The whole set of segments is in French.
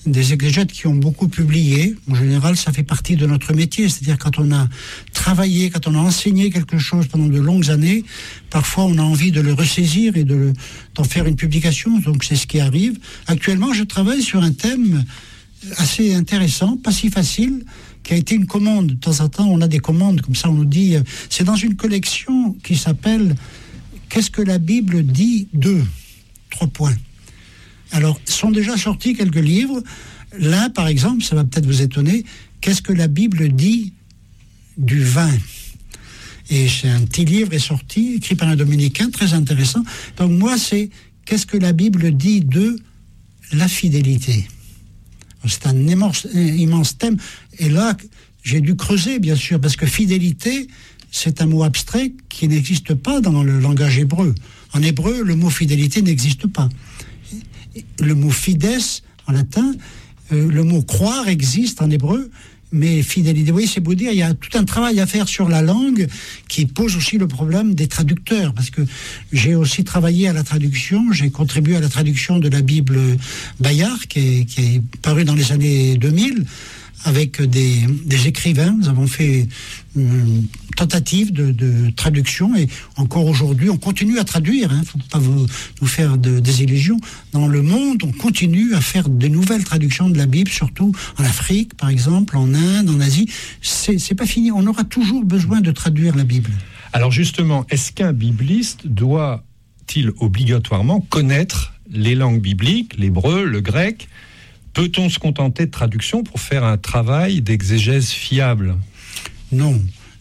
des exégètes qui ont beaucoup publié. En général, ça fait partie de notre métier. C'est-à-dire quand on a travaillé, quand on a enseigné quelque chose pendant de longues années, parfois on a envie de le ressaisir et d'en faire une publication. Donc c'est ce qui arrive. Actuellement, je travaille sur un thème assez intéressant, pas si facile, qui a été une commande. De temps en temps, on a des commandes, comme ça on nous dit... c'est dans une collection qui s'appelle « Qu'est-ce que la Bible dit de ?» 3 points. Alors, sont déjà sortis quelques livres. L'un, par exemple, ça va peut-être vous étonner, « Qu'est-ce que la Bible dit du vin ?» Et c'est un petit livre est sorti, écrit par un dominicain, très intéressant. Donc moi, c'est « Qu'est-ce que la Bible dit de la fidélité ?» C'est un immense thème. Et là, j'ai dû creuser, bien sûr, parce que fidélité, c'est un mot abstrait qui n'existe pas dans le langage hébreu. En hébreu, le mot fidélité n'existe pas. Le mot fides, en latin, le mot croire existe en hébreu, mais fidélité, oui, c'est beau dire, il y a tout un travail à faire sur la langue qui pose aussi le problème des traducteurs, parce que j'ai aussi travaillé à la traduction, j'ai contribué à la traduction de la Bible Bayard, qui est parue dans les années 2000, avec des écrivains. Nous avons fait une tentative de traduction et encore aujourd'hui, on continue à traduire. Il ne faut pas nous faire des illusions. Dans le monde, on continue à faire de nouvelles traductions de la Bible, surtout en Afrique, par exemple, en Inde, en Asie. C'est pas fini. On aura toujours besoin de traduire la Bible. Alors justement, est-ce qu'un bibliste doit-il obligatoirement connaître les langues bibliques, l'hébreu, le grec ? Peut-on se contenter de traduction pour faire un travail d'exégèse fiable ? Non.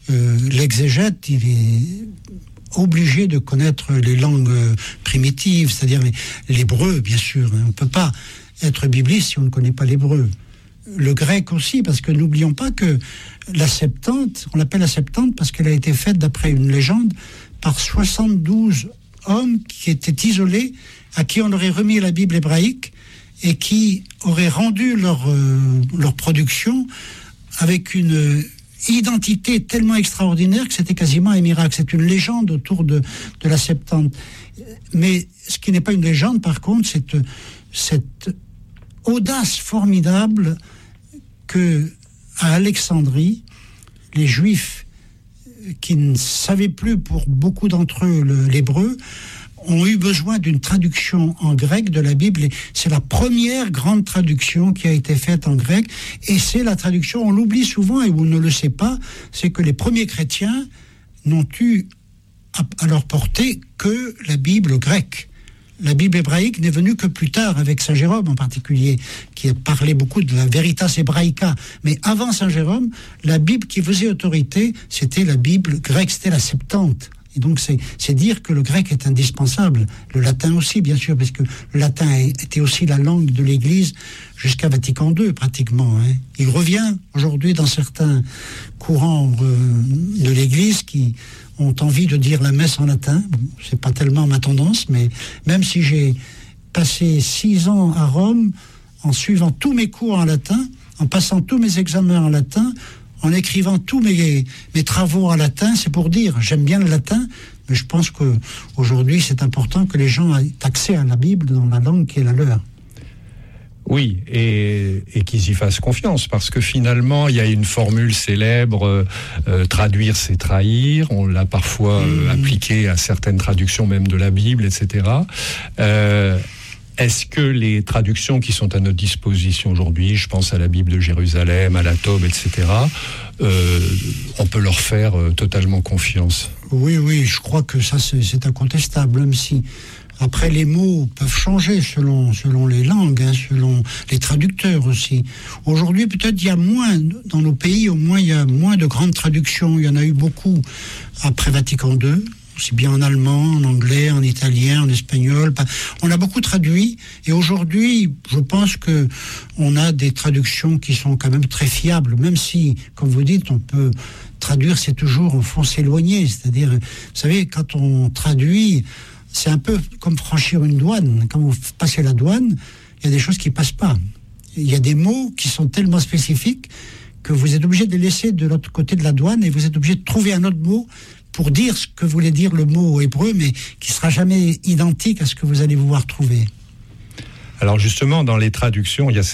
L'exégète, il est obligé de connaître les langues primitives, c'est-à-dire l'hébreu, bien sûr. On ne peut pas être bibliste si on ne connaît pas l'hébreu. Le grec aussi, parce que n'oublions pas que la Septante, on l'appelle la Septante parce qu'elle a été faite, d'après une légende, par 72 hommes qui étaient isolés, à qui on aurait remis la Bible hébraïque, et qui auraient rendu leur production avec une identité tellement extraordinaire que c'était quasiment un miracle. C'est une légende autour de la Septante. Mais ce qui n'est pas une légende, par contre, c'est cette audace formidable que, à Alexandrie, les Juifs, qui ne savaient plus pour beaucoup d'entre eux l'hébreu, ont eu besoin d'une traduction en grec de la Bible. Et c'est la première grande traduction qui a été faite en grec. Et c'est la traduction, on l'oublie souvent et on ne le sait pas, c'est que les premiers chrétiens n'ont eu à leur portée que la Bible grecque. La Bible hébraïque n'est venue que plus tard, avec Saint Jérôme en particulier, qui a parlé beaucoup de la Veritas Hebraica. Mais avant Saint Jérôme, la Bible qui faisait autorité, c'était la Bible grecque, c'était la Septante. Et donc c'est dire que le grec est indispensable, le latin aussi bien sûr, parce que le latin était aussi la langue de l'Église jusqu'à Vatican II pratiquement. Il revient aujourd'hui dans certains courants de l'Église qui ont envie de dire la messe en latin. Bon, c'est pas tellement ma tendance, mais même si j'ai passé 6 ans à Rome en suivant tous mes cours en latin, en passant tous mes examens en latin, en écrivant tous mes travaux en latin, c'est pour dire, j'aime bien le latin, mais je pense qu'aujourd'hui, c'est important que les gens aient accès à la Bible dans la langue qui est la leur. Oui, et qu'ils y fassent confiance, parce que finalement, il y a une formule célèbre, traduire c'est trahir, on l'a parfois appliquée à certaines traductions même de la Bible, etc. Est-ce que les traductions qui sont à notre disposition aujourd'hui, je pense à la Bible de Jérusalem, à la Tob, etc., on peut leur faire totalement confiance ? Oui, je crois que ça c'est incontestable, même si après les mots peuvent changer selon les langues, selon les traducteurs aussi. Aujourd'hui peut-être il y a moins, dans nos pays au moins il y a moins de grandes traductions, il y en a eu beaucoup après Vatican II. Aussi bien en allemand, en anglais, en italien, en espagnol. On a beaucoup traduit et aujourd'hui, je pense que on a des traductions qui sont quand même très fiables, même si, comme vous dites, on peut traduire, c'est toujours en fond s'éloigner. C'est-à-dire, vous savez, quand on traduit, c'est un peu comme franchir une douane. Quand vous passez la douane, il y a des choses qui passent pas. Il y a des mots qui sont tellement spécifiques que vous êtes obligé de les laisser de l'autre côté de la douane et vous êtes obligé de trouver un autre mot pour dire ce que voulait dire le mot hébreu, mais qui ne sera jamais identique à ce que vous allez pouvoir trouver. Alors justement, dans les traductions, il y a